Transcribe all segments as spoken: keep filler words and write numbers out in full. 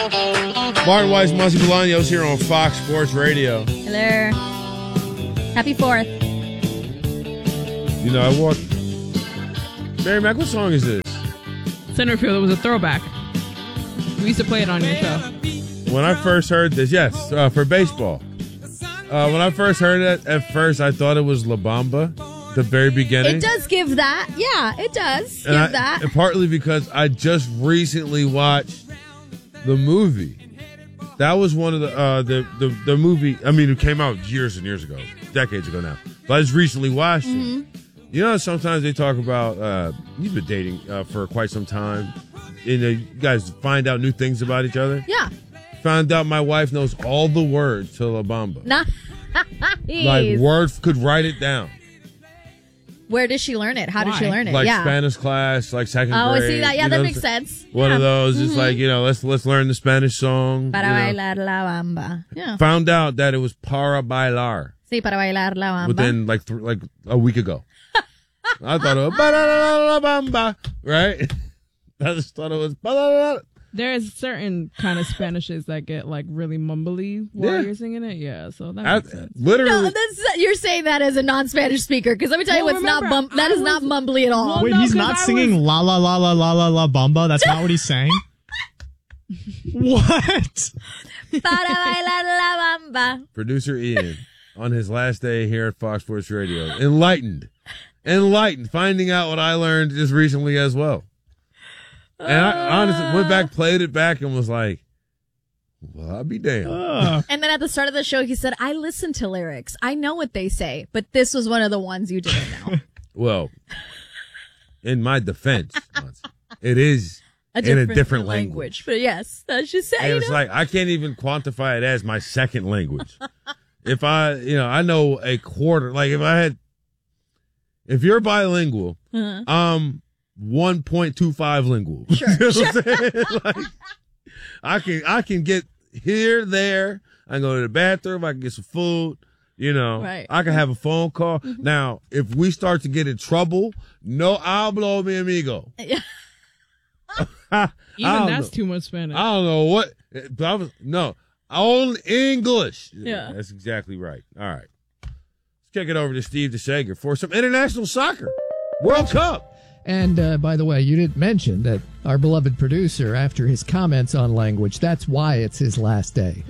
Martin Weiss, Muncie Bolaños here on Fox Sports Radio. Hello. Happy fourth. You know, I walked... Mary Mac, what song is this? Centerfield. It was a throwback. We used to play it on your show. When I first heard this, yes, uh, for baseball. Uh, when I first heard it, at first I thought it was La Bamba, the very beginning. It does give that. Yeah, it does and give I, that. And partly because I just recently watched the movie. That was one of the, uh, the, the, the movie, I mean, it came out years and years ago, decades ago now. But I just recently watched mm-hmm. it. You know, sometimes they talk about, uh, you've been dating uh, for quite some time. And uh, you guys find out new things about each other. Yeah. Found out my wife knows all the words to La Bamba. Nice. Like, word, could write it down. Where did she learn it? How Why? did she learn it? Like yeah. Spanish class, like second oh, grade. I see that. Yeah, you that know, makes sense. One yeah. of those. Mm-hmm. It's like, you know, let's let's learn the Spanish song. Para you know. bailar la bamba. Yeah. Found out that it was para bailar. Sí, para bailar la bamba. Within like th- like a week ago. I thought it was para la bamba, right? I just thought it was para. There's certain kind of Spanishes that get like really mumbly while Yeah. you're singing it. Yeah, so that I, makes sense. literally. No, that's, you're saying that as a non-Spanish speaker, because let me tell you Well, what's not remember, bum- that I is not was- mumbly at all. Well, Wait, no, he's 'cause not I singing was- la la la la la la la bamba. That's not what he's saying. What? Para bailar la bamba. Producer Ian, on his last day here at Fox Sports Radio, enlightened, enlightened, finding out what I learned just recently as well. And I honestly went back, played it back, and was like, well, I'll be damned. Uh, And then at the start of the show, he said, I listen to lyrics. I know what they say, but this was one of the ones you didn't know. Well, in my defense, it is A in a different language. language. But yes, that's just saying. And You it's know? like, I can't even quantify it as my second language. If I, you know, I know a quarter, like if I had, if you're bilingual, Uh-huh. um, one point two five lingual. Sure. You know what I'm saying? Like, I can, I can get here, there. I can go to the bathroom. I can get some food. You know, Right. I can have a phone call. Mm-hmm. Now, if we start to get in trouble, no hablo mi amigo. Yeah. I Even don't that's know. too much Spanish. I don't know what, but I was, no, only English. Yeah. That's exactly right. All right. Let's kick it over to Steve DeShager for some international soccer. World Cup. And uh, by the way, you didn't mention that our beloved producer, after his comments on language, that's why it's his last day.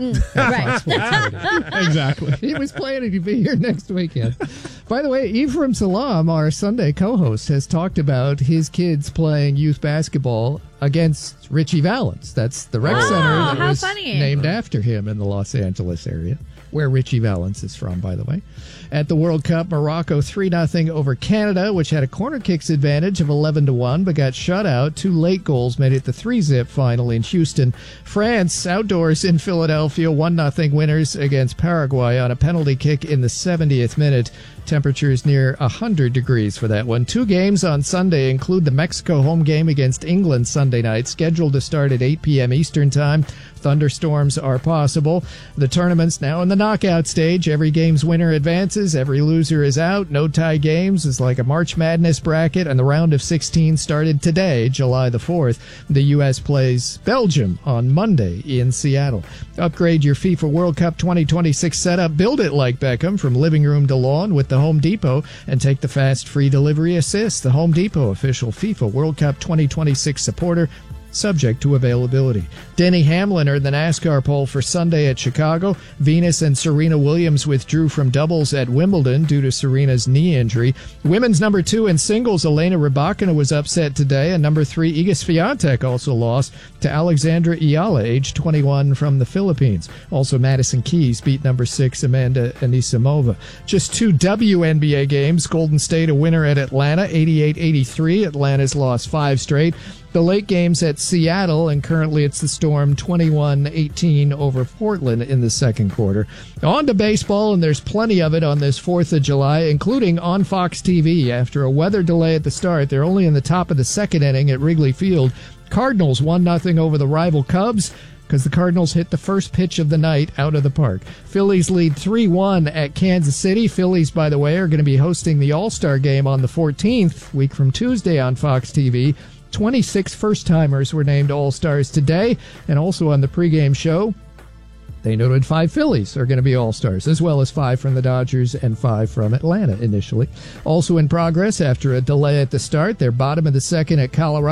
Right. exactly. He was planning to be here next weekend. By the way, Ephraim Salam, our Sunday co-host, has talked about his kids playing youth basketball against Richie Valens. That's the rec Oh, center that how was funny. named after him in the Los Angeles area, where Richie Valens is from, by the way. At the World Cup, Morocco three nothing over Canada, which had a corner kicks advantage of eleven to one, but got shut out. Two late goals made it the three-zip final in Houston. France, outdoors in Philadelphia, one nothing winners against Paraguay on a penalty kick in the seventieth minute. Temperatures near one hundred degrees for that one. Two games on Sunday include the Mexico home game against England Sunday night, scheduled to start at eight p.m. Eastern Time. Thunderstorms are possible. The tournament's now in the knockout stage. Every game's winner advances. Every loser is out. No tie games. It's like a March Madness bracket, and the round of sixteen started today, July the fourth. The U S plays Belgium on Monday in Seattle. Upgrade your FIFA World Cup twenty twenty-six setup. Build it like Beckham from living room to lawn with the Home Depot, and take the fast free delivery assist. The Home Depot official FIFA World Cup twenty twenty-six supporter, subject to availability. Denny Hamlin earned the NASCAR pole for Sunday at Chicago. Venus and Serena Williams withdrew from doubles at Wimbledon due to Serena's knee injury. Women's number two in singles, Elena Rybakina, was upset today, and number three, Iga Swiatek, also lost to Alexandra Ayala, age twenty-one, from the Philippines. Also, Madison Keys beat number six, Amanda Anisimova. Just two W N B A games. Golden State a winner at Atlanta, eighty-eight eighty-three. Atlanta's lost five straight. The late games at Seattle, and currently it's the Storm twenty-one eighteen over Portland in the second quarter. On to baseball, and there's plenty of it on this fourth of July, including on Fox T V. After a weather delay at the start, they're only in the top of the second inning at Wrigley Field. Cardinals one nothing over the rival Cubs, because the Cardinals hit the first pitch of the night out of the park. Phillies lead three one at Kansas City. Phillies, by the way, are going to be hosting the All-Star Game on the fourteenth, week from Tuesday on Fox T V. twenty-six first-timers were named All-Stars today. And also on the pregame show, they noted five Phillies are going to be All-Stars, as well as five from the Dodgers and five from Atlanta initially. Also in progress after a delay at the start, they're bottom of the second at Colorado.